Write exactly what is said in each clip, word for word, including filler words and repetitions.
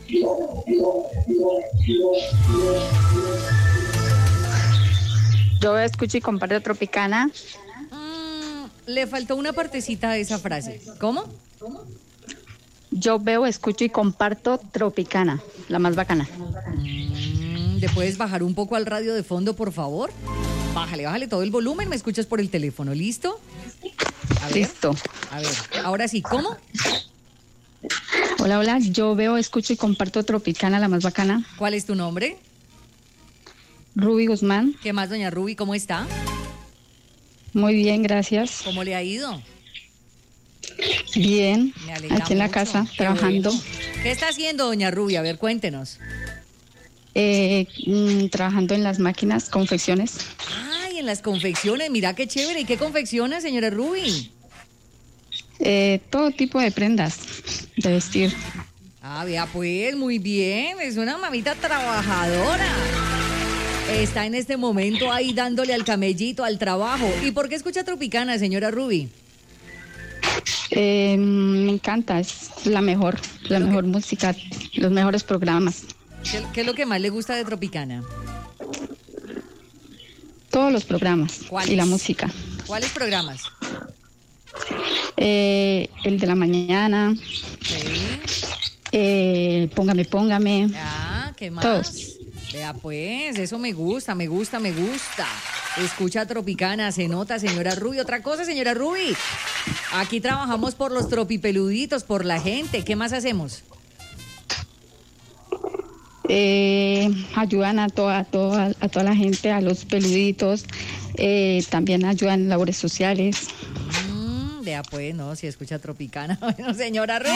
Yo escucho y comparto Tropicana. Mm, le faltó una partecita de esa frase. ¿Cómo? Yo veo, escucho y comparto Tropicana, la más bacana. Mm, ¿le puedes bajar un poco al radio de fondo, por favor? Bájale, bájale todo el volumen, me escuchas por el teléfono, ¿listo? A ver, Listo. A ver, ahora sí, ¿cómo? Hola, hola, yo veo, escucho y comparto Tropicana, la más bacana. ¿Cuál es tu nombre? Ruby Guzmán. ¿Qué más, doña Ruby? ¿Cómo está? Muy bien, gracias. ¿Cómo le ha ido? Bien, Me alegra aquí en la mucho. casa, Qué trabajando. bueno. ¿Qué está haciendo, doña Ruby? A ver, cuéntenos. Eh, mm, trabajando en las máquinas, confecciones. Ay, en las confecciones, mira qué chévere. ¿Y qué confecciona, señora Ruby? Eh, todo tipo de prendas de vestir. Ah, vea pues, muy bien. Es una mamita trabajadora. Está en este momento ahí dándole al camellito, al trabajo. ¿Y por qué escucha Tropicana, señora Ruby? Eh, me encanta, es la mejor, la mejor música, los mejores programas. ¿Qué, qué es lo que más le gusta de Tropicana? Todos los programas ¿Cuáles? y la música. ¿Cuáles programas? Eh, el de la mañana, Sí. eh, Póngame, Póngame. Ah, ¿qué más? Todos. Vea pues, eso me gusta, me gusta, me gusta. Escucha Tropicana, se nota, señora Ruby. Otra cosa, señora Ruby. Aquí trabajamos por los tropipeluditos, por la gente. ¿Qué más hacemos? Eh, ayudan a toda, a toda, a toda la gente, a los peluditos. Eh, también ayudan en labores sociales. Mm, vea pues, no, si escucha Tropicana. Bueno, señora Ruby.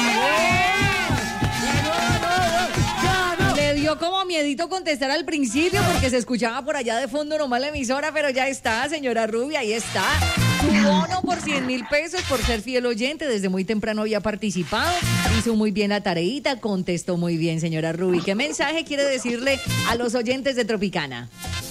Le dio como miedito contestar al principio porque se escuchaba por allá de fondo nomás la emisora, pero ya está, señora Ruby, ahí está. Su bono por cien mil pesos por ser fiel oyente, desde muy temprano había participado, hizo muy bien la tareita, contestó muy bien, señora Ruby. ¿Qué mensaje quiere decirle a los oyentes de Tropicana?